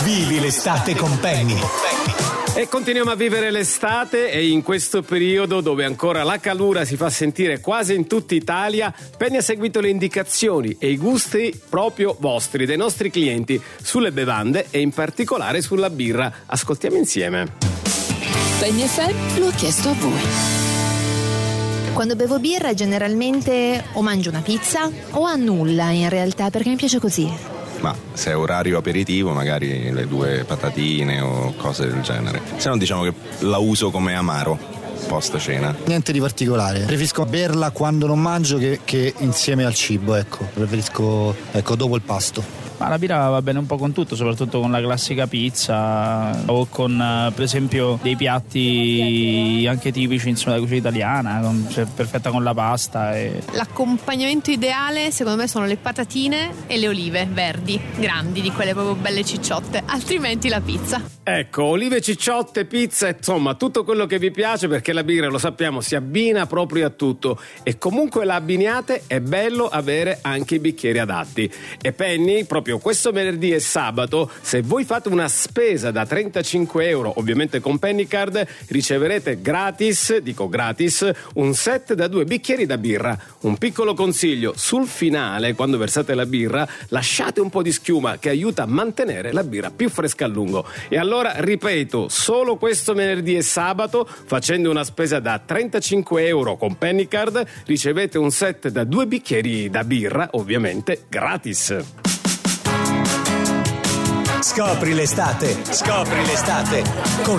Vivi l'estate con Penny. E continuiamo a vivere l'estate, e in questo periodo dove ancora la calura si fa sentire quasi in tutta Italia, Penny ha seguito le indicazioni e i gusti proprio vostri, dei nostri clienti, sulle bevande e in particolare sulla birra. Ascoltiamo insieme. Penny FM lo ha chiesto a voi. Quando bevo birra generalmente o mangio una pizza o a nulla in realtà, perché mi piace così. Ma se è orario aperitivo magari le 2 patatine o cose del genere. Se no diciamo che la uso come amaro post cena. Niente di particolare, preferisco berla quando non mangio che insieme al cibo, ecco. Preferisco dopo il pasto. Ma la birra va bene un po' con tutto, soprattutto con la classica pizza o con per esempio dei piatti anche tipici della cucina italiana, cioè, perfetta con la pasta. L'accompagnamento ideale secondo me sono le patatine e le olive verdi, grandi, di quelle proprio belle cicciotte, altrimenti la pizza. Ecco, olive, cicciotte, pizza, insomma tutto quello che vi piace, perché la birra, lo sappiamo, si abbina proprio a tutto, e comunque la abbiniate è bello avere anche i bicchieri adatti. E Penny, proprio questo venerdì e sabato, se voi fate una spesa da 35 euro, ovviamente con Penny Card, riceverete gratis, dico gratis, un set da 2 bicchieri da birra. Un piccolo consiglio: sul finale, quando versate la birra, lasciate un po' di schiuma, che aiuta a mantenere la birra più fresca a lungo. E allora, ripeto, solo questo venerdì e sabato, facendo una spesa da 35 euro con Penny Card, ricevete un set da 2 bicchieri da birra, ovviamente gratis. Scopri l'estate con